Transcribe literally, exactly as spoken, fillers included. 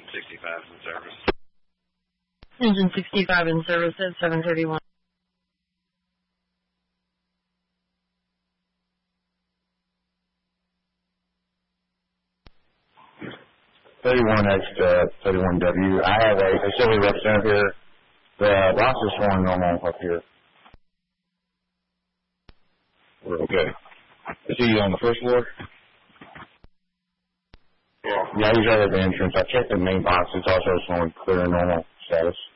sixty-five in service. Engine sixty-five in service at seven thirty-one. thirty-one X to thirty-one W. I have a facility representative here. The box is showing normal up here. Okay. Is he on the first floor? Yeah. Yeah, he's right at the entrance. I checked the main box. It's also showing clear and normal status.